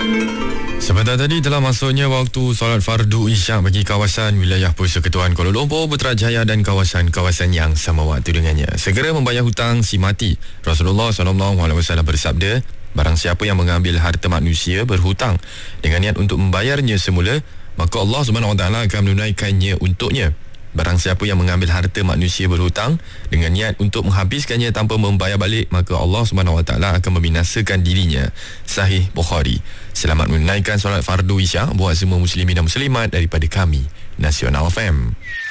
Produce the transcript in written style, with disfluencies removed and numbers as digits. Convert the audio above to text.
Sebentar tadi telah masuknya waktu solat fardu isyak bagi kawasan wilayah Persekutuan Kuala Lumpur, Putrajaya dan kawasan-kawasan yang sama waktu dengannya. Segera membayar hutang si mati. Rasulullah SAW bersabda, barang siapa yang mengambil harta manusia berhutang dengan niat untuk membayarnya semula, maka Allah SWT akan menunaikannya untuknya. Barang siapa yang mengambil harta manusia berhutang dengan niat untuk menghabiskannya tanpa membayar balik, maka Allah SWT akan membinasakan dirinya. Sahih Bukhari. Selamat menunaikan solat fardu isyak buat semua muslimin dan muslimat daripada kami, Nasional FM.